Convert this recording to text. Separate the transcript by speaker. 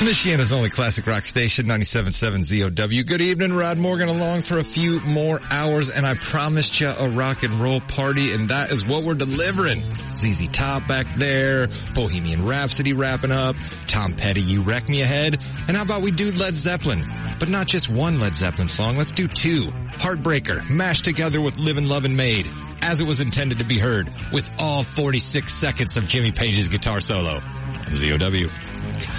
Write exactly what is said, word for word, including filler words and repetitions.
Speaker 1: Michiana's only classic rock station, ninety-seven point seven Z O W. Good evening, Rod Morgan along for a few more hours, and I promised you a rock and roll party, and that is what we're delivering. Z Z Top back there, Bohemian Rhapsody wrapping up, Tom Petty, You Wreck Me Ahead, and how about we do Led Zeppelin? But not just one Led Zeppelin song, let's do two. Heartbreaker, mashed together with Livin' Lovin' Made, as it was intended to be heard, with all forty-six seconds of Jimmy Page's guitar solo. Z O W.